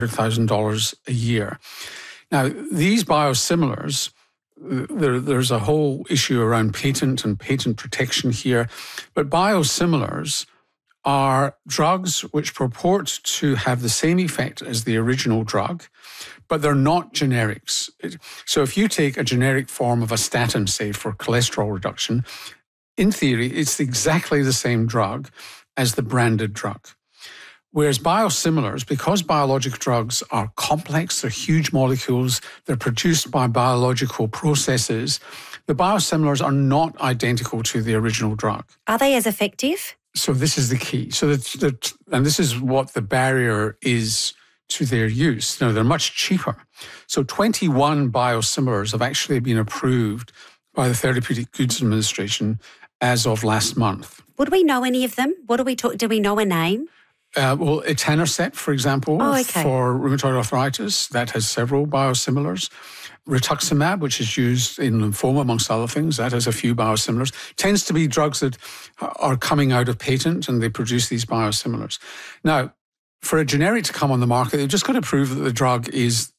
$100,000 a year. Now, these biosimilars, there's a whole issue around patent and patent protection here, but biosimilars are drugs which purport to have the same effect as the original drug, but they're not generics. So if you take a generic form of a statin, say, for cholesterol reduction, in theory, it's exactly the same drug as the branded drug. Whereas biosimilars, because biologic drugs are complex, they're huge molecules, they're produced by biological processes, the biosimilars are not identical to the original drug. Are they as effective? So this is the key. And this is what the barrier is to their use. Now, they're much cheaper. So 21 biosimilars have actually been approved by the Therapeutic Goods Administration as of last month. Would we know any of them? Do we know a name? Well, etanercept, for example, for rheumatoid arthritis, that has several biosimilars. Rituximab, which is used in lymphoma, amongst other things, that has a few biosimilars. Tends to be drugs that are coming out of patent and they produce these biosimilars. Now, for a generic to come on the market, they've just got to prove that the drug is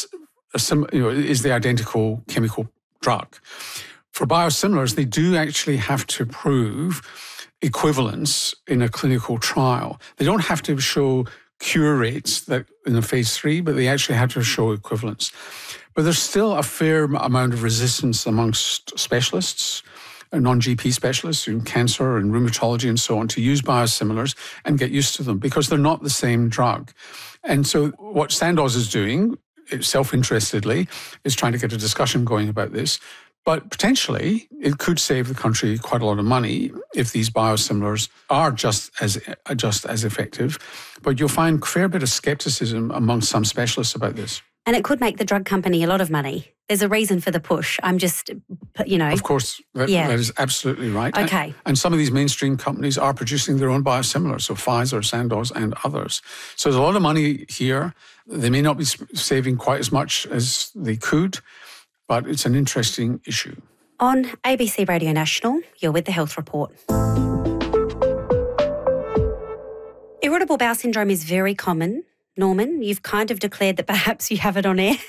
is the identical chemical drug. For biosimilars, they do actually have to prove equivalence in a clinical trial. They don't have to show cure rates that in a phase 3, but they actually have to show equivalence. But there's still a fair amount of resistance amongst specialists, non-GP specialists in cancer and rheumatology and so on, to use biosimilars and get used to them because they're not the same drug. And so what Sandoz is doing, self-interestedly, is trying to get a discussion going about this. But potentially, it could save the country quite a lot of money if these biosimilars are just as effective. But you'll find a fair bit of skepticism among some specialists about this. And it could make the drug company a lot of money. There's a reason for the push. I'm just, Of course, that is absolutely right. Okay. And some of these mainstream companies are producing their own biosimilars, so Pfizer, Sandoz, and others. So there's a lot of money here. They may not be saving quite as much as they could, but it's an interesting issue. On ABC Radio National, you're with The Health Report. Irritable bowel syndrome is very common. Norman, you've kind of declared that perhaps you have it on air.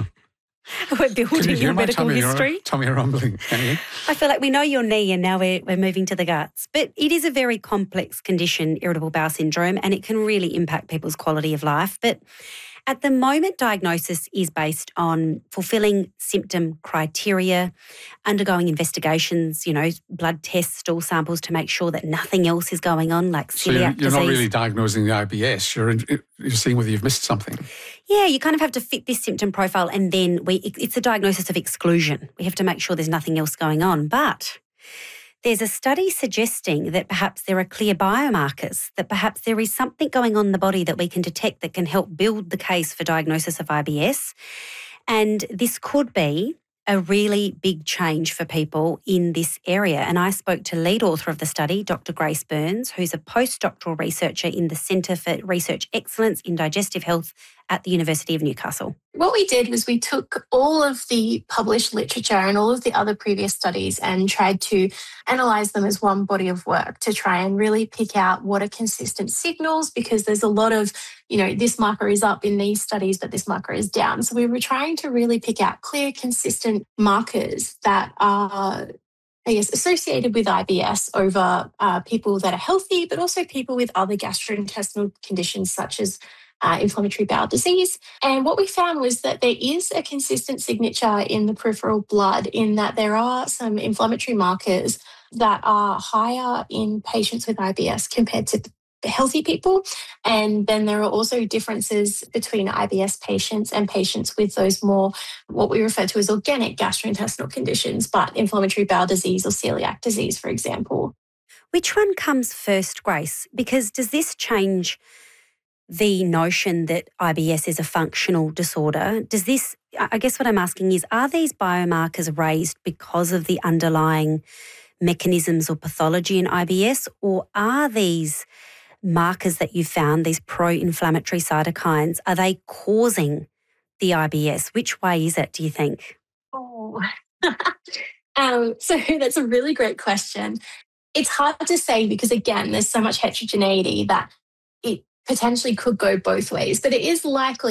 We're building your medical history. Tummy rumbling, can you? I feel like we know your knee and now we're moving to the guts. But it is a very complex condition, irritable bowel syndrome, and it can really impact people's quality of life. But at the moment, diagnosis is based on fulfilling symptom criteria, undergoing investigations, blood tests, stool samples to make sure that nothing else is going on, like celiac disease. So you're not really diagnosing the IBS. You're seeing whether you've missed something. Yeah, you kind of have to fit this symptom profile, and then it's a diagnosis of exclusion. We have to make sure there's nothing else going on. But there's a study suggesting that perhaps there are clear biomarkers, that perhaps there is something going on in the body that we can detect that can help build the case for diagnosis of IBS. And this could be a really big change for people in this area. And I spoke to lead author of the study, Dr. Grace Burns, who's a postdoctoral researcher in the Centre for Research Excellence in Digestive Health at the University of Newcastle. What we did was we took all of the published literature and all of the other previous studies and tried to analyse them as one body of work to try and really pick out what are consistent signals, because there's a lot of, this marker is up in these studies, but this marker is down. So we were trying to really pick out clear, consistent markers that are associated with IBS over people that are healthy, but also people with other gastrointestinal conditions such as inflammatory bowel disease. And what we found was that there is a consistent signature in the peripheral blood in that there are some inflammatory markers that are higher in patients with IBS compared to healthy people. And then there are also differences between IBS patients and patients with those more, what we refer to as organic gastrointestinal conditions, but inflammatory bowel disease or celiac disease, for example. Which one comes first, Grace? Because does this change the notion that IBS is a functional disorder? I guess what I'm asking is, are these biomarkers raised because of the underlying mechanisms or pathology in IBS, or are these markers that you found, these pro-inflammatory cytokines, are they causing the IBS? Which way is it, do you think? Oh, so that's a really great question. It's hard to say because, again, there's so much heterogeneity that potentially could go both ways, but it is likely